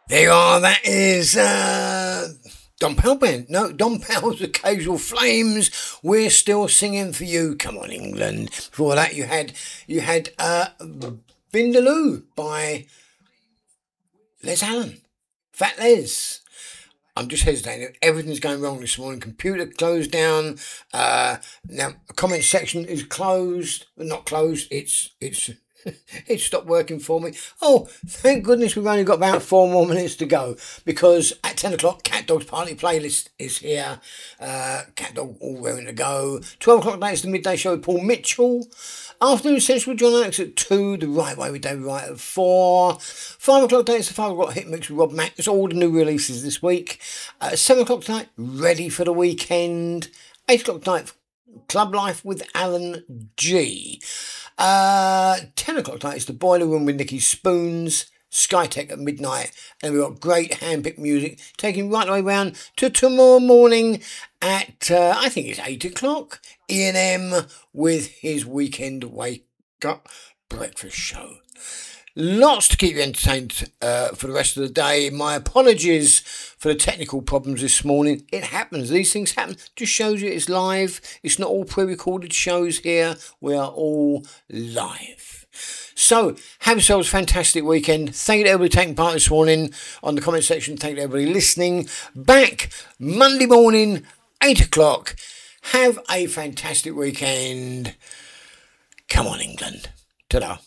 There you are, that is Don Powell Band. No, Don Powell's Occasional Flames. We're still singing for you. Come on, England. Before that, you had Vindaloo by Les Allen. Fat Les. I'm just hesitating. Everything's going wrong this morning. Computer closed down. Now, comment section is closed. Not closed. It's it stopped working for me. Oh, thank goodness we've only got about 4 more minutes to go, because at 10 o'clock, Cat Dog's Party Playlist is here. Cat Dog all raring to go. 12 o'clock today is the Midday Show with Paul Mitchell. Afternoon Essential with John Alex at 2. The Right Way with David Wright at 4. 5 o'clock today is the 5 o'clock hit mix with Rob Mack. It's all the new releases this week. 7 o'clock tonight, ready for the weekend. 8 o'clock tonight, Club Life with Alan G. 10 o'clock tonight is the Boiler Room with Nicky Spoons. Skytech at midnight, and we've got great hand-picked music taking right the way round to tomorrow morning at I think it's 8 o'clock. Ian M with his weekend wake up breakfast show. Lots to keep you entertained for the rest of the day. My apologies for the technical problems this morning. It happens. These things happen. Just shows you it's live. It's not all pre-recorded shows here. We are all live. So, have yourselves a fantastic weekend. Thank you to everybody taking part this morning on the comment section. Thank you to everybody listening. Back Monday morning, 8 o'clock. Have a fantastic weekend. Come on, England. Ta-da.